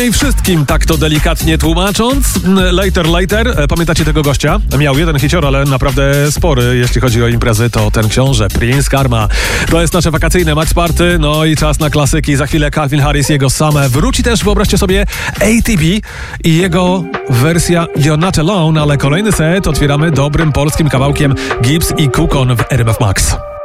I wszystkim, tak to delikatnie tłumacząc, Later, pamiętacie tego gościa? Miał jeden hicior, ale naprawdę spory, jeśli chodzi o imprezy, to ten książę, Prince Karma. To jest nasze wakacyjne Max Party, no i czas na klasyki. Za chwilę Calvin Harris, jego same. Wróci też, wyobraźcie sobie, ATB i jego wersja You're Not Alone, ale kolejny set otwieramy dobrym polskim kawałkiem Gibbs i Kukon w RMF Max.